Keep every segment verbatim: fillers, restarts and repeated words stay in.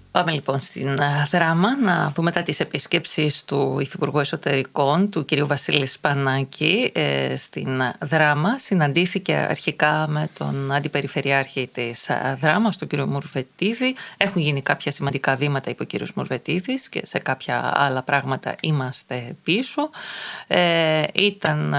Πάμε λοιπόν στην Δράμα να δούμε μετά τις επίσκεψεις του Υφυπουργού Εσωτερικών, του κ. Βασίλη Σπανάκη, ε, στην Δράμα. Συναντήθηκε αρχικά με τον Αντιπεριφερειάρχη της Δράμας, τον κ. Μουρβετίδη. Έχουν γίνει κάποια σημαντικά βήματα, είπε ο κ. Μουρβετίδης, και σε κάποια άλλα πράγματα είμαστε πίσω. Ε, ήταν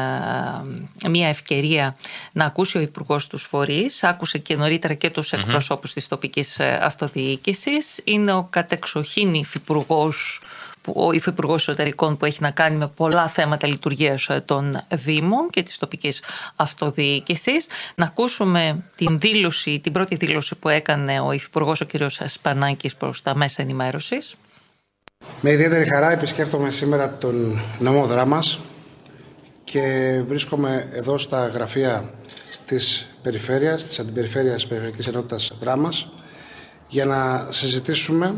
ε, μια ευκαιρία να ακούσει ο Υπουργός τους φορείς. Άκουσε και νωρίτερα και τους εκπροσώπους mm-hmm. της τοπικής αυτοδιοίκησης. Είναι ο κατεξοχήν υφυπουργός, ο υφυπουργός εσωτερικών που έχει να κάνει με πολλά θέματα λειτουργίας των Δήμων και της τοπικής αυτοδιοίκησης. Να ακούσουμε την δήλωση, την πρώτη δήλωση που έκανε ο υφυπουργός ο κ. Σπανάκης προς τα μέσα ενημέρωσης. Με ιδιαίτερη χαρά επισκέφτομαι σήμερα τον νομό Δράμας και βρίσκομαι εδώ στα γραφεία της Περιφέρειας, της Αντιπεριφέρειας Περιφερειακής Ενότητας Δράμας, για να συζητήσουμε,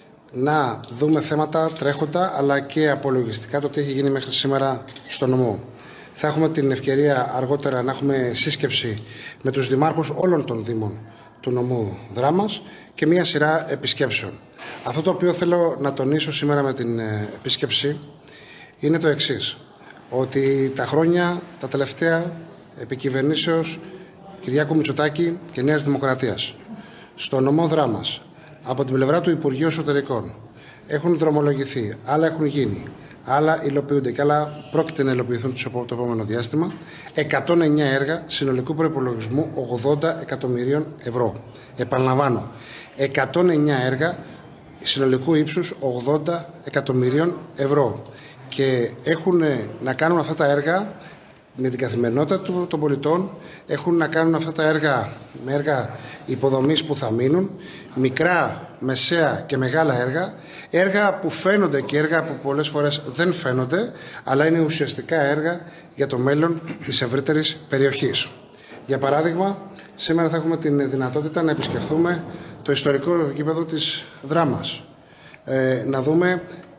να δούμε θέματα τρέχοντα αλλά και απολογιστικά το τι έχει γίνει μέχρι σήμερα στο νομό. Θα έχουμε την ευκαιρία αργότερα να έχουμε σύσκεψη με τους δημάρχους όλων των δήμων του νομού Δράμας και μία σειρά επισκέψεων. Αυτό το οποίο θέλω να τονίσω σήμερα με την επίσκεψη είναι το εξής, ότι τα χρόνια, τα τελευταία επικυβερνήσεως Κυριάκου Μητσοτάκη και Νέας Δημοκρατίας στο νομό Δράμας, από την πλευρά του Υπουργείου Εσωτερικών, έχουν δρομολογηθεί, άλλα έχουν γίνει, άλλα υλοποιούνται και άλλα πρόκειται να υλοποιηθούν το επόμενο διάστημα, εκατόν εννέα έργα συνολικού προϋπολογισμού ογδόντα εκατομμυρίων ευρώ. Επαναλαμβάνω, εκατόν εννέα έργα συνολικού ύψους ογδόντα εκατομμυρίων ευρώ. Και έχουν να κάνουν αυτά τα έργα με την καθημερινότητα των πολιτών, έχουν να κάνουν αυτά τα έργα με έργα υποδομής που θα μείνουν, μικρά, μεσαία και μεγάλα έργα, έργα που φαίνονται και έργα που πολλές φορές δεν φαίνονται, αλλά είναι ουσιαστικά έργα για το μέλλον της ευρύτερης περιοχής. Για παράδειγμα, σήμερα θα έχουμε την δυνατότητα να επισκεφθούμε το ιστορικό γήπεδο της Δράμας, ε, να δούμε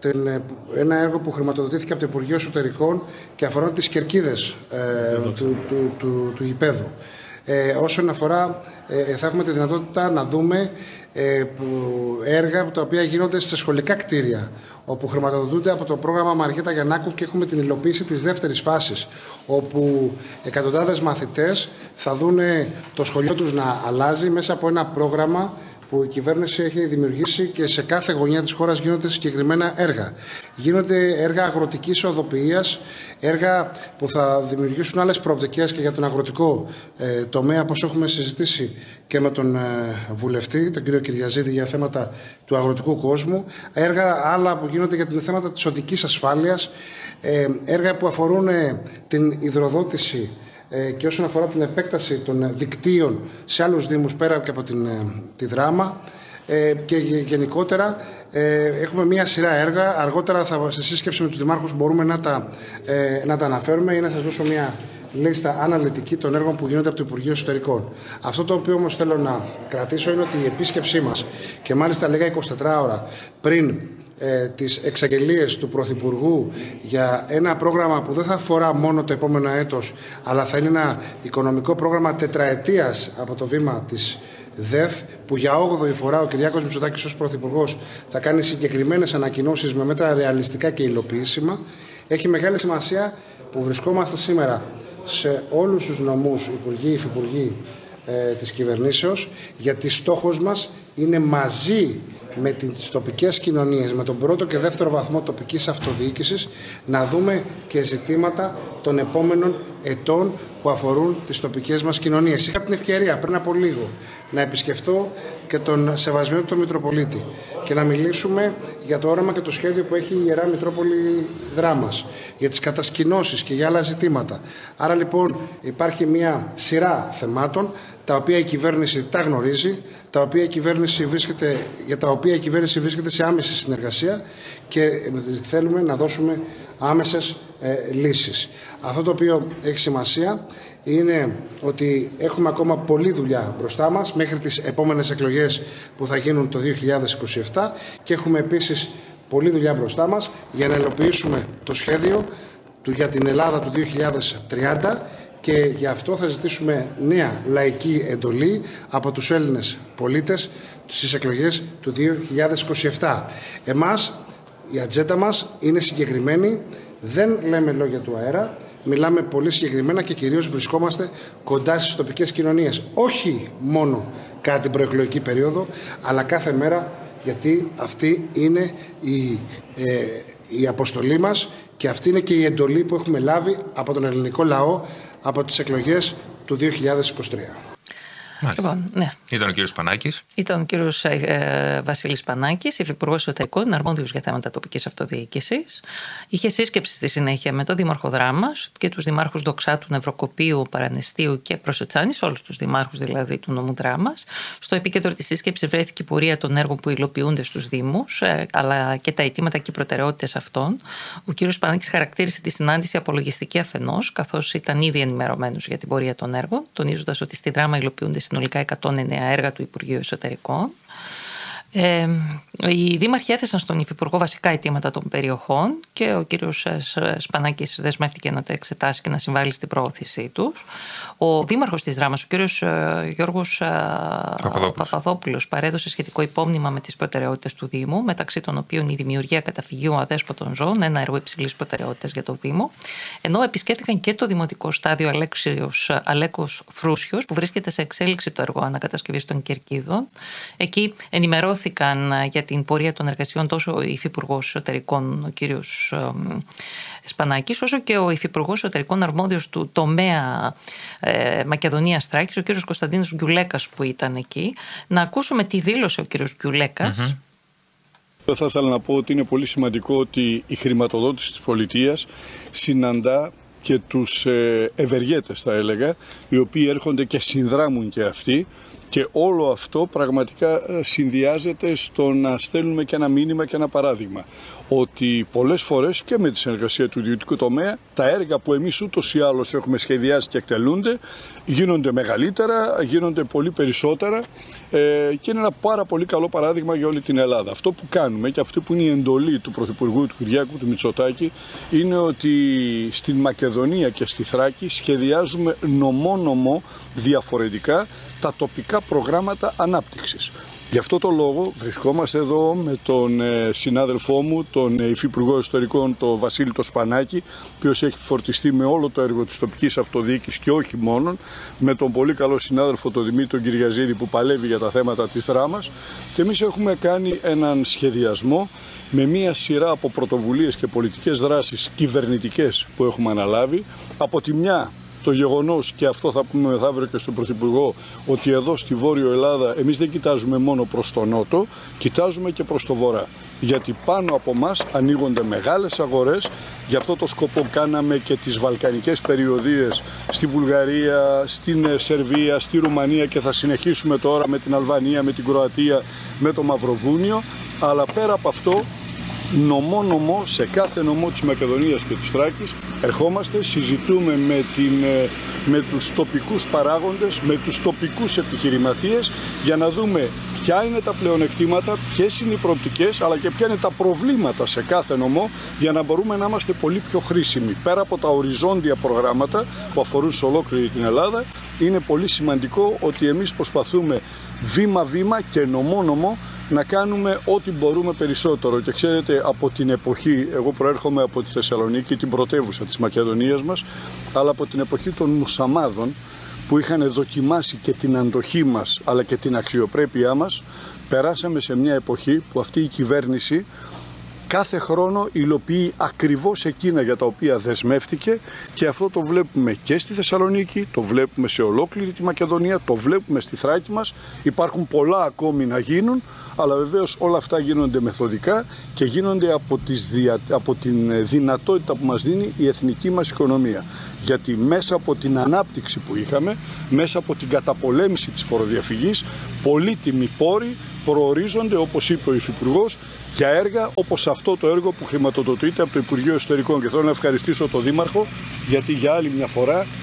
ένα έργο που χρηματοδοτήθηκε από το Υπουργείο Εσωτερικών και αφορά τις κερκίδες ε, του, του, του, του, του γηπέδου. Ε, όσον αφορά, ε, θα έχουμε τη δυνατότητα να δούμε ε, έργα τα οποία γίνονται στα σχολικά κτίρια, όπου χρηματοδοτούνται από το πρόγραμμα Μαριέτα Γιαννάκου και έχουμε την υλοποίηση της δεύτερης φάσης, όπου εκατοντάδες μαθητές θα δουν το σχολείο τους να αλλάζει μέσα από ένα πρόγραμμα που η κυβέρνηση έχει δημιουργήσει και σε κάθε γωνιά της χώρας γίνονται συγκεκριμένα έργα. Γίνονται έργα αγροτικής οδοποιίας, έργα που θα δημιουργήσουν άλλες προοπτικές και για τον αγροτικό ε, τομέα, όπως έχουμε συζητήσει και με τον ε, βουλευτή, τον κύριο Κυριαζίδη, για θέματα του αγροτικού κόσμου, έργα άλλα που γίνονται για τα θέματα της οδικής ασφάλειας, ε, έργα που αφορούν ε, την υδροδότηση και όσον αφορά την επέκταση των δικτύων σε άλλους δήμους πέρα και από την, τη Δράμα, και γενικότερα έχουμε μία σειρά έργα. Αργότερα θα, στη σύσκεψη με τους δημάρχους μπορούμε να τα, να τα αναφέρουμε ή να σας δώσω μία λίστα αναλυτική των έργων που γίνονται από το Υπουργείο Εσωτερικών. Αυτό το οποίο όμως θέλω να κρατήσω είναι ότι η επίσκεψή μας, και μάλιστα λέγα εικοσιτέσσερις ώρα πριν ε, τις εξαγγελίες του Πρωθυπουργού για ένα πρόγραμμα που δεν θα αφορά μόνο το επόμενο έτος, αλλά θα είναι ένα οικονομικό πρόγραμμα τετραετίας από το βήμα της ΔΕΘ, που για όγδοη φορά ο Κυριάκος Μητσοτάκης ως Πρωθυπουργός θα κάνει συγκεκριμένες ανακοινώσεις με μέτρα ρεαλιστικά και υλοποιήσιμα. Έχει μεγάλη σημασία που βρισκόμαστε σήμερα σε όλους τους νομούς, υπουργοί, υφυπουργοί ε, της κυβερνήσεως, γιατί στόχος μας είναι μαζί με τις τοπικές κοινωνίες, με τον πρώτο και δεύτερο βαθμό τοπικής αυτοδιοίκησης, να δούμε και ζητήματα των επόμενων ετών που αφορούν τις τοπικές μας κοινωνίες. Είχα την ευκαιρία πριν από λίγο να επισκεφτώ και τον Σεβασμένο του Μητροπολίτη και να μιλήσουμε για το όραμα και το σχέδιο που έχει η Ιερά Μητρόπολη Δράμας, για τις κατασκηνώσεις και για άλλα ζητήματα. Άρα λοιπόν υπάρχει μια σειρά θεμάτων τα οποία η κυβέρνηση τα γνωρίζει, τα οποία η κυβέρνηση βρίσκεται, για τα οποία η κυβέρνηση βρίσκεται σε άμεση συνεργασία και θέλουμε να δώσουμε άμεσες ε, λύσεις. Αυτό το οποίο έχει σημασία είναι ότι έχουμε ακόμα πολλή δουλειά μπροστά μας μέχρι τις επόμενες εκλογές που θα γίνουν το δύο χιλιάδες είκοσι επτά, και έχουμε επίσης πολλή δουλειά μπροστά μας για να υλοποιήσουμε το σχέδιο του για την Ελλάδα του δύο χιλιάδες τριάντα και γι' αυτό θα ζητήσουμε νέα λαϊκή εντολή από τους Έλληνες πολίτες στις εκλογές του δύο χιλιάδες είκοσι επτά. Εμάς, η ατζέντα μας είναι συγκεκριμένη, δεν λέμε λόγια του αέρα, μιλάμε πολύ συγκεκριμένα και κυρίως βρισκόμαστε κοντά στις τοπικές κοινωνίες. Όχι μόνο κατά την προεκλογική περίοδο, αλλά κάθε μέρα, γιατί αυτή είναι η, ε, η αποστολή μας και αυτή είναι και η εντολή που έχουμε λάβει από τον ελληνικό λαό από τις εκλογές του δύο χιλιάδες είκοσι τρία. Λοιπόν, ναι. Ήταν ο κύριος Σπανάκης. Ήταν ο κύριος ε, Βασίλης Σπανάκης, υφυπουργός εσωτερικών, αρμόδιος για θέματα τοπικής αυτοδιοίκησης. Είχε σύσκεψη στη συνέχεια με τον Δήμαρχο Δράμας και τους δημάρχους Δοξάτου, Νευροκοπίου, Παρανεστίου και Προσετσάνης, όλους τους δημάρχους δηλαδή του νομού Δράμας. Στο επίκεντρο της σύσκεψης βρέθηκε η πορεία των έργων που υλοποιούνται στους Δήμους, ε, αλλά και τα αιτήματα και οι προτεραιότητες αυτών. Ο κύριος Σπανάκης χαρακτήρισε τη συνάντηση απολογιστική αφενός, καθώς ήταν ήδη ενημερωμένος για την πορεία των έργων, τονίζοντας ότι στη Δράμα υλοποιούνται συνολικά εκατόν εννέα έργα του Υπουργείου Εσωτερικών. Ε, οι δήμαρχοι έθεσαν στον Υφυπουργό βασικά αιτήματα των περιοχών και ο κύριος Σπανάκης δεσμεύτηκε να τα εξετάσει και να συμβάλλει στην προώθησή τους. Ο δήμαρχος της Δράμας, ο κύριος Γιώργος Παπαδόπουλος. Παπαδόπουλος, παρέδωσε σχετικό υπόμνημα με τις προτεραιότητες του Δήμου, μεταξύ των οποίων η δημιουργία καταφυγίου αδέσποτων ζώων, ένα έργο υψηλής προτεραιότητας για το Δήμο, ενώ επισκέφθηκαν και το Δημοτικό Στάδιο Αλέξιος, Αλέκος Φρούσιος, που βρίσκεται σε εξέλιξη το έργο ανακατασκευής των Κερκίδων. Εκεί ενημερώθηκε για την πορεία των εργασιών τόσο ο Υφυπουργός Εσωτερικών, ο κύριος Σπανάκης, όσο και ο Υφυπουργός Εσωτερικών αρμόδιος του τομέα ε, Μακεδονίας Θράκης, ο κύριος Κωνσταντίνος Γκιουλέκας, που ήταν εκεί. Να ακούσουμε τι δήλωσε ο κύριος Γκιουλέκας. Mm-hmm. Θα ήθελα να πω ότι είναι πολύ σημαντικό ότι η χρηματοδότηση της πολιτείας συναντά και τους ευεργέτες, θα έλεγα, οι οποίοι έρχονται και συνδράμουν και αυτοί. Και όλο αυτό πραγματικά συνδυάζεται στο να στέλνουμε και ένα μήνυμα και ένα παράδειγμα. Ότι πολλές φορές και με τη συνεργασία του ιδιωτικού τομέα, τα έργα που εμείς ούτως ή άλλως έχουμε σχεδιάσει και εκτελούνται, γίνονται μεγαλύτερα, γίνονται πολύ περισσότερα ε, και είναι ένα πάρα πολύ καλό παράδειγμα για όλη την Ελλάδα. Αυτό που κάνουμε και αυτό που είναι η εντολή του Πρωθυπουργού του Κυριάκου του Μητσοτάκη είναι ότι στην Μακεδονία και στη Θράκη σχεδιάζουμε νομό-νομό διαφορετικά τα τοπικά προγράμματα ανάπτυξης. Γι' αυτό το λόγο βρισκόμαστε εδώ με τον ε, συνάδελφό μου, τον ε, Υφυπουργό Εσωτερικών, τον Βασίλη το Σπανάκη, ο οποίος έχει φορτιστεί με όλο το έργο της τοπικής αυτοδιοίκησης και όχι μόνον, με τον πολύ καλό συνάδελφο τον Δημήτρη τον Κυριαζίδη που παλεύει για τα θέματα της Δράμας, και εμείς έχουμε κάνει έναν σχεδιασμό με μία σειρά από πρωτοβουλίες και πολιτικές δράσεις κυβερνητικές που έχουμε αναλάβει. Από τη μια, το γεγονός, και αυτό θα πούμε μεθαύριο και στον Πρωθυπουργό, ότι εδώ στη Βόρειο Ελλάδα εμείς δεν κοιτάζουμε μόνο προς τον Νότο, κοιτάζουμε και προς το Βορρά. Γιατί πάνω από μας ανοίγονται μεγάλες αγορές. Γι' αυτό το σκοπό κάναμε και τις βαλκανικές περιοδίες στη Βουλγαρία, στην Σερβία, στη Ρουμανία και θα συνεχίσουμε τώρα με την Αλβανία, με την Κροατία, με το Μαυροβούνιο. Αλλά πέρα από αυτό, νομό-νομό, σε κάθε νομό της Μακεδονίας και της Θράκης ερχόμαστε, συζητούμε με, την, με τους τοπικούς παράγοντες, με τους τοπικούς επιχειρηματίες για να δούμε ποια είναι τα πλεονεκτήματα, ποιες είναι οι προοπτικές, αλλά και ποια είναι τα προβλήματα σε κάθε νομό, για να μπορούμε να είμαστε πολύ πιο χρήσιμοι. Πέρα από τα οριζόντια προγράμματα που αφορούν σε ολόκληρη την Ελλάδα, είναι πολύ σημαντικό ότι εμείς προσπαθούμε βήμα-βήμα και νομό-νομό να κάνουμε ό,τι μπορούμε περισσότερο. Και ξέρετε, από την εποχή, εγώ προέρχομαι από τη Θεσσαλονίκη, την πρωτεύουσα της Μακεδονίας μας, αλλά από την εποχή των Μουσαμάδων, που είχαν δοκιμάσει και την αντοχή μας αλλά και την αξιοπρέπειά μας, περάσαμε σε μια εποχή που αυτή η κυβέρνηση κάθε χρόνο υλοποιεί ακριβώς εκείνα για τα οποία δεσμεύτηκε, και αυτό το βλέπουμε και στη Θεσσαλονίκη, το βλέπουμε σε ολόκληρη τη Μακεδονία, το βλέπουμε στη Θράκη μας. Υπάρχουν πολλά ακόμη να γίνουν, αλλά βεβαίως όλα αυτά γίνονται μεθοδικά και γίνονται από, τις δια... από την δυνατότητα που μας δίνει η εθνική μας οικονομία. Γιατί μέσα από την ανάπτυξη που είχαμε, μέσα από την καταπολέμηση της φοροδιαφυγής, πολύτιμοι πόροι προορίζονται, όπως είπε ο Υφυπουργός, για έργα όπως αυτό το έργο που χρηματοδοτείται από το Υπουργείο Εσωτερικών. Και θέλω να ευχαριστήσω τον Δήμαρχο, γιατί για άλλη μια φορά α,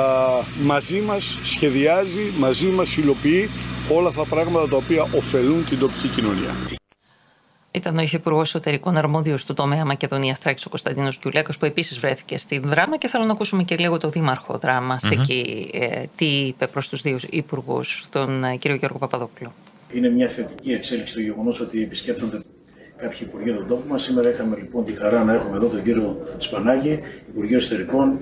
μαζί μας σχεδιάζει, μαζί μας υλοποιεί όλα αυτά τα πράγματα τα οποία ωφελούν την τοπική κοινωνία. Ήταν ο Υφυπουργός Εσωτερικών αρμόδιος του τομέα Μακεδονίας Θράκης, ο Κωνσταντίνος Κιουλέκος, που επίσης βρέθηκε στην Δράμα, και θέλω να ακούσουμε και λίγο το Δήμαρχο Δράμας mm-hmm. εκεί, ε, τι είπε προς τους δύο υπουργούς, τον ε, κύριο Γιώργο Παπαδόπουλο. Είναι μια θετική εξέλιξη το γεγονός ότι επισκέπτονται κάποιοι υπουργοί του τόπου μας. Σήμερα είχαμε λοιπόν τη χαρά να έχουμε εδώ τον κύριο Σπανάκη, Υπουργείο Εσωτερικών,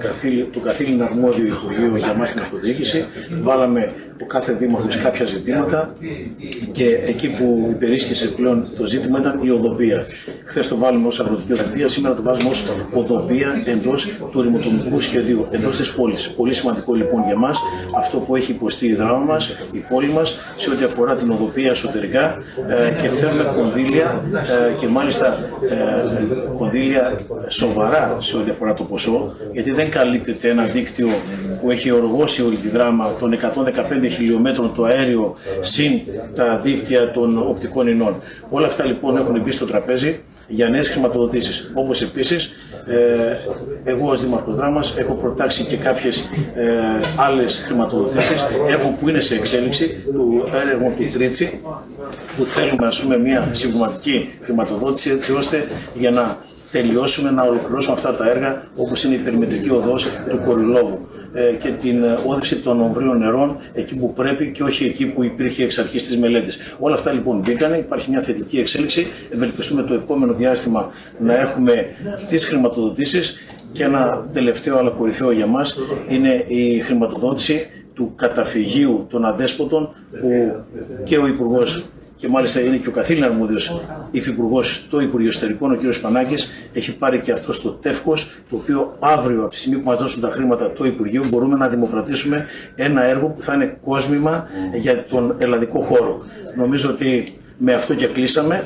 το καθήλυνα αρμόδιο Υπουργείο για μας την αυτοδιοίκηση. Βάλαμε ο κάθε δήμαρχος κάποια ζητήματα και εκεί που υπερίσχυσε πλέον το ζήτημα ήταν η οδοπία. Χθες το βάλουμε ως αγροτική οδοπία, σήμερα το βάζουμε ως οδοπία εντός του ρημοτομικού σχεδίου, εντός της πόλης. Πολύ σημαντικό λοιπόν για μας αυτό που έχει υποστεί η Δράμα μας, η πόλη μας, σε ό,τι αφορά την οδοπία εσωτερικά ε, και θέλουμε κονδύλια ε, και μάλιστα ε, κονδύλια σοβαρά σε ό,τι αφορά το ποσό, γιατί δεν καλύπτεται ένα δίκτυο που έχει οργώσει όλη τη Δράμα των εκατόν δεκαπέντε χιλιόμετρων το αέριο συν τα δίκτυα των οπτικών ινών. Όλα αυτά λοιπόν έχουν μπει στο τραπέζι για νέες χρηματοδοτήσεις. Όπως επίσης, ε, εγώ ως Δήμαρχος Δράμας έχω προτάξει και κάποιες ε, άλλες χρηματοδοτήσεις, έργο που είναι σε εξέλιξη, του έργου του Τρίτσι, που θέλουμε ας πούμε μια συμπληρωματική χρηματοδότηση, έτσι ώστε για να τελειώσουμε, να ολοκληρώσουμε αυτά τα έργα, όπως είναι η περιμετρική οδός του Κορυλόβου και την όδευση των ομβρίων νερών εκεί που πρέπει και όχι εκεί που υπήρχε εξ αρχής της μελέτης. Όλα αυτά λοιπόν μπήκανε, υπάρχει μια θετική εξέλιξη. Ευελπιστούμε το επόμενο διάστημα να έχουμε τις χρηματοδοτήσεις, και ένα τελευταίο αλλά κορυφαίο για μας είναι η χρηματοδότηση του καταφυγίου των αδέσποτων, που και ο Υπουργός, και μάλιστα είναι και ο καθήλυνα αρμόδιος υφυπουργός στο Υπουργείο Εσωτερικών, ο κ. Σπανάκης, έχει πάρει και αυτό στο τεύχος, το οποίο αύριο, από τη στιγμή που μας δώσουν τα χρήματα το Υπουργείο, μπορούμε να δημοκρατήσουμε ένα έργο που θα είναι κόσμημα για τον ελλαδικό χώρο. Νομίζω ότι με αυτό και κλείσαμε.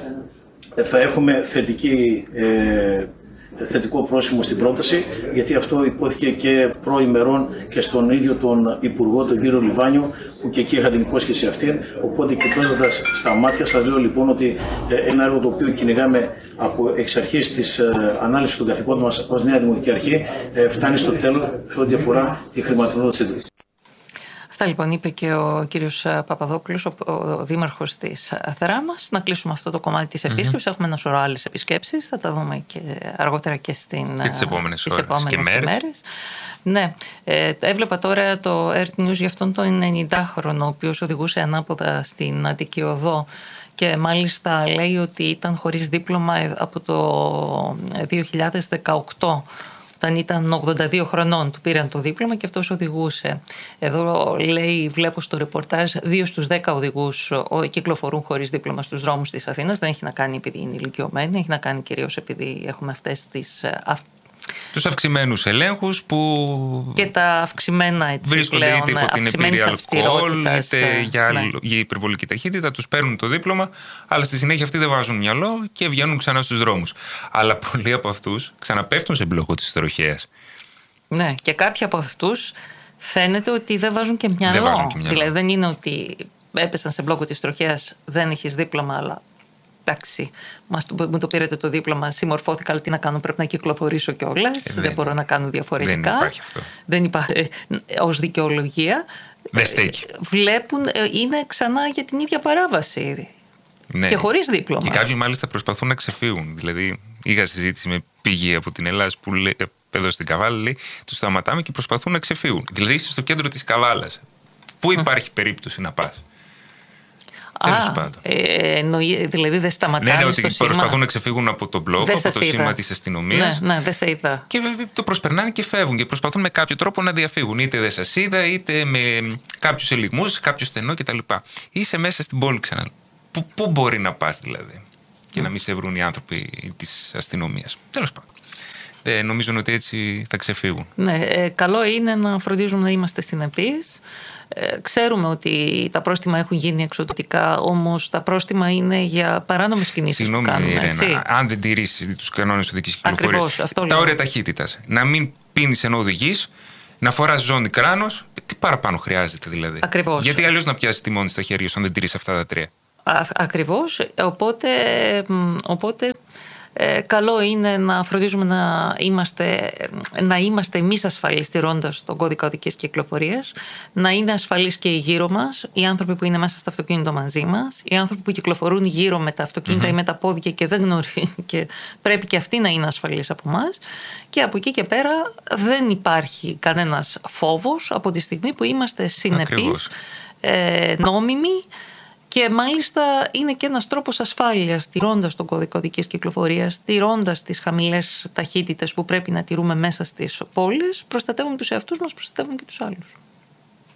Θα έχουμε θετική, ε, θετικό πρόσημο στην πρόταση, γιατί αυτό υπόθηκε και προημερών και στον ίδιο τον Υπουργό, τον κύριο Λιβάνιο, που και εκεί είχα την υπόσχεση αυτήν. Οπότε, κοιτώντας στα μάτια, σας λέω λοιπόν ότι ένα έργο το οποίο κυνηγάμε από εξ αρχής της ανάληψης των καθηκόντων μας ως νέα Δημοτική Αρχή φτάνει στο τέλος σε ό,τι αφορά τη χρηματοδότησή του. Αυτά λοιπόν είπε και ο κύριος Παπαδόπουλος, ο, ο δήμαρχος της Δράμας. Να κλείσουμε αυτό το κομμάτι της επίσκεψης. Mm-hmm. Έχουμε ένα σωρό άλλες επισκέψεις. Θα τα δούμε και αργότερα και, στην, και τις επόμενες, τις ώρες επόμενες και μέρες. ημέρες. Ναι, ε, έβλεπα τώρα το Earth News για αυτόν τον ενενηντάχρονο, ο οποίος οδηγούσε ανάποδα στην Αττική Οδό, και μάλιστα λέει ότι ήταν χωρίς δίπλωμα από το δύο χιλιάδες δεκαοκτώ. Όταν ήταν ογδόντα δύο χρονών του πήραν το δίπλωμα και αυτός οδηγούσε. Εδώ λέει, βλέπω στο ρεπορτάζ, δύο στους δέκα οδηγούς κυκλοφορούν χωρίς δίπλωμα στους δρόμους της Αθήνας. Δεν έχει να κάνει επειδή είναι ηλικιωμένοι, έχει να κάνει κυρίως επειδή έχουμε αυτές τις... τους αυξημένους ελέγχους που και τα αυξημένα έτσι, βρίσκονται πλέον, είτε υπό την εμπειρία αλκοόλ, είτε για, ναι. για υπερβολική ταχύτητα, τους παίρνουν το δίπλωμα, αλλά στη συνέχεια αυτοί δεν βάζουν μυαλό και βγαίνουν ξανά στους δρόμους. Αλλά πολλοί από αυτούς ξαναπέφτουν σε μπλόκο της τροχέας. Ναι, και κάποιοι από αυτούς φαίνεται ότι δεν βάζουν και μυαλό. Δεν βάζουν και μυαλό. Δηλαδή δεν είναι ότι έπεσαν σε μπλόκο της τροχέας, δεν έχεις δίπλωμα, αλλά εντάξει, μου το πήρατε το δίπλωμα, συμμορφώθηκα, αλλά τι να κάνω, πρέπει να κυκλοφορήσω κιόλας. Ε, δεν, δεν μπορώ να κάνω διαφορετικά. Δεν υπάρχει αυτό. Δεν υπάρχει ε, ως δικαιολογία. Δεν στέκει. Βλέπουν, ε, είναι ξανά για την ίδια παράβαση. Ναι. Και χωρίς δίπλωμα. Και κάποιοι μάλιστα προσπαθούν να ξεφύγουν. Δηλαδή, είχα συζήτηση με πηγή από την Ελλάδα που λέει, εδώ στην Καβάλα, λέει, τους σταματάμε και προσπαθούν να ξεφύγουν. Δηλαδή, είσαι στο κέντρο της Καβάλας. Πού υπάρχει mm. περίπτωση να πας? Α, ε, εννοεί, δηλαδή δεν σταματάνε. Ναι, ναι, ότι στο προσπαθούν σήμα. να ξεφύγουν από τον μπλόκο, από το είδα. Σήμα της αστυνομίας. Ναι, ναι, δεν σε είδα. Και το προσπερνάνε και φεύγουν και προσπαθούν με κάποιο τρόπο να διαφύγουν. Είτε δεν σας είδα, είτε με κάποιους ελιγμούς, κάποιο στενό κτλ. Είσαι μέσα στην πόλη ξανά. Πού, πού μπορεί να πας δηλαδή, και mm. να μην σε βρουν οι άνθρωποι της αστυνομίας. Τέλος πάντων. Ε, νομίζω ότι έτσι θα ξεφύγουν. Ναι, ε, καλό είναι να φροντίζουμε να είμαστε συνεπείς. Ε, ξέρουμε ότι τα πρόστιμα έχουν γίνει εξωτικά, όμως τα πρόστιμα είναι για παράνομες κινήσεις που κάνουμε. Συγγνώμη, Ρένα, αν δεν τηρήσει τους κανόνες οδικής κυκλοφορίας, ακριβώς, αυτό τα όρια ταχύτητας, να μην πίνεις ενώ οδηγείς, να φοράς ζώνη κράνος, τι παραπάνω χρειάζεται δηλαδή? Ακριβώς. Γιατί αλλιώς να πιάσεις τιμόνι στα χέρια σου αν δεν τηρείς αυτά τα τρία? Α, ακριβώς, οπότε, οπότε Ε, καλό είναι να φροντίζουμε να είμαστε, να είμαστε εμείς ασφαλείς τηρώντας τον κώδικα οδικής κυκλοφορίας, να είναι ασφαλείς και οι γύρω μας, οι άνθρωποι που είναι μέσα στο αυτοκίνητο μαζί μας, οι άνθρωποι που κυκλοφορούν γύρω με τα αυτοκίνητα mm-hmm. ή με τα πόδια και δεν γνωρίζουν και πρέπει και αυτοί να είναι ασφαλείς από εμάς. Και από εκεί και πέρα δεν υπάρχει κανένας φόβος από τη στιγμή που είμαστε συνεπείς, ε, νόμιμοι. Και μάλιστα είναι και ένας τρόπος ασφάλειας, τηρώντας τον κώδικα οδικής κυκλοφορίας, τηρώντας τις χαμηλές ταχύτητες που πρέπει να τηρούμε μέσα στις πόλεις, προστατεύουμε τους εαυτούς μας, προστατεύουμε και τους άλλους.